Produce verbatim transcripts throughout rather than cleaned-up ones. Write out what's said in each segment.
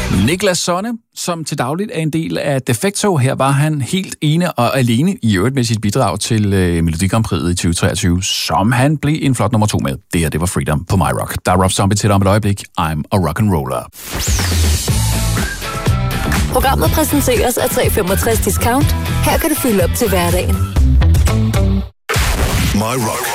Niklas Sonne, som til dagligt er en del af Defecto, her var han helt ene og alene i øvrigt med sit bidrag til øh, Melodi Grand Prix i tyve treogtyve, som han blev en flot nummer to med. Det her, det var Freedom på My Rock. Der er Rob Zombie til dig om et øjeblik. I'm a rock'n'roller. Programmet præsenteres af tre femogtres Discount. Her kan du fylde op til hverdagen. My Rock.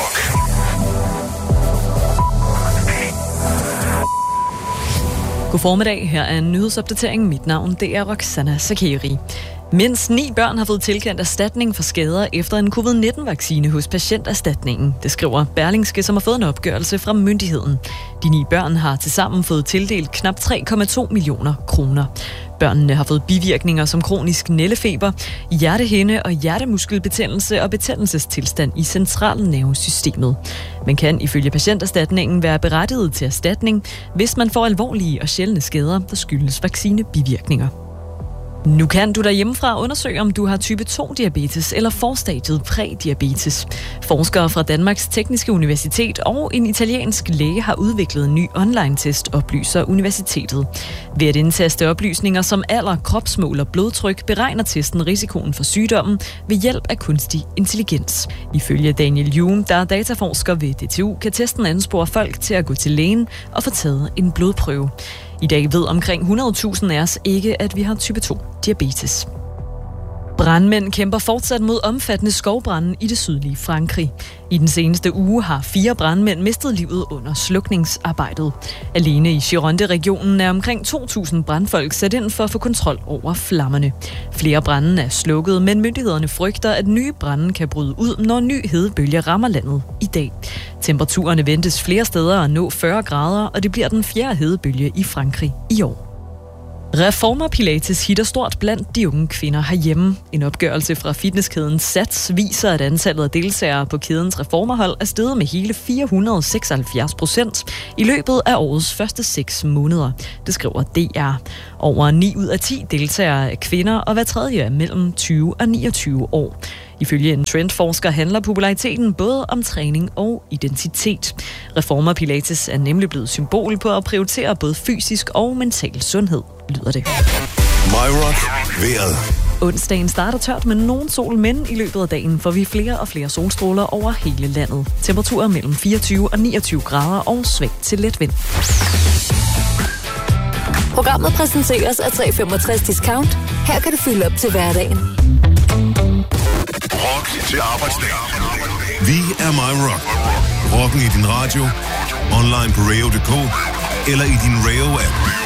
God formiddag, her er en nyhedsopdatering. Mit navn, det er Roxana Sakeri. Mindst ni børn har fået tilkendt erstatning for skader efter en covid nitten-vaccine hos Patienterstatningen. Det skriver Berlingske, som har fået en opgørelse fra myndigheden. De ni børn har tilsammen fået tildelt knap tre komma to millioner kroner. Børnene har fået bivirkninger som kronisk nældefeber, hjertehinde og hjertemuskelbetændelse og betændelsestilstand i centralnervesystemet. Man kan ifølge Patienterstatningen være berettiget til erstatning, hvis man får alvorlige og sjældne skader, der skyldes vaccinebivirkninger. Nu kan du derhjemmefra undersøge, om du har type to-diabetes eller forstadiet prædiabetes. Forskere fra Danmarks Tekniske Universitet og en italiensk læge har udviklet en ny online-test, oplyser universitetet. Ved at indtaste oplysninger som alder, kropsmål og blodtryk, beregner testen risikoen for sygdommen ved hjælp af kunstig intelligens. Ifølge Daniel Hume, der er dataforsker ved D T U, kan testen anspore folk til at gå til lægen og få taget en blodprøve. I dag ved omkring hundrede tusind af os ikke, at vi har type to-diabetes. Brandmænd kæmper fortsat mod omfattende skovbrande i det sydlige Frankrig. I den seneste uge har fire brandmænd mistet livet under slukningsarbejdet. Alene i Gironde-regionen er omkring to tusind brandfolk sat ind for at få kontrol over flammerne. Flere brande er slukket, men myndighederne frygter, at nye brande kan bryde ud, når ny hedebølge rammer landet i dag. Temperaturerne ventes flere steder at nå fyrre grader, og det bliver den fjerde hedebølge i Frankrig i år. Reformer Pilates hitter stort blandt de unge kvinder herhjemme. En opgørelse fra fitnesskæden Sats viser, at antallet af deltagere på kædens reformerhold er steget med hele fire hundrede og seksoghalvfjerds procent i løbet af årets første seks måneder. Det skriver D R. Over ni ud af ti deltagere er kvinder, og hver tredje er mellem tyve og niogtyve år. Ifølge en trendforsker handler populariteten både om træning og identitet. Reformer Pilates er nemlig blevet symbol på at prioritere både fysisk og mental sundhed, lyder det. My Rock. Vejret. Onsdagen starter tørt med nogen sol, men i løbet af dagen får vi flere og flere solstråler over hele landet. Temperaturer mellem fireogtyve og niogtyve grader og svag til let vind. Programmet præsenteres af tre femogtres Discount. Her kan du fylde op til hverdagen. Rock til arbejdsdag. Vi er My Rock. Rocken i din radio, online på radio punktum d k eller i din Radio-app.